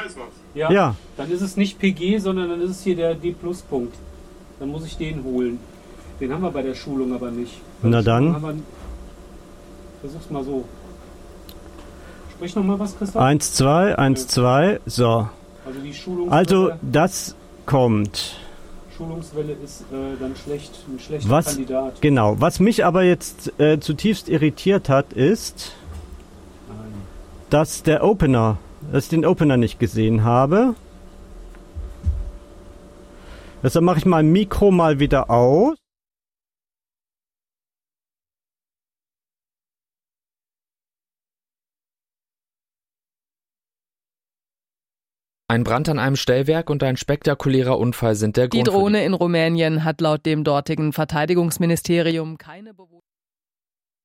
Ja. Dann ist es nicht PG, sondern dann ist es hier der D-Plus-Punkt. Dann muss ich den holen. Den haben wir bei der Schulung aber nicht. Na dann. Versuch's mal so. Sprich noch mal was, Christoph. 1, 2, 1, 2, so. Also die Schulungswelle. Also das kommt. Schulungswelle ist dann ein schlechter Kandidat. Genau. Was mich aber jetzt zutiefst irritiert hat, ist, dass ich den Opener nicht gesehen habe. Deshalb mache ich mein Mikro mal wieder aus. Ein Brand an einem Stellwerk und ein spektakulärer Unfall sind der Grund. Die Drohne in Rumänien hat laut dem dortigen Verteidigungsministerium keine Bewohner.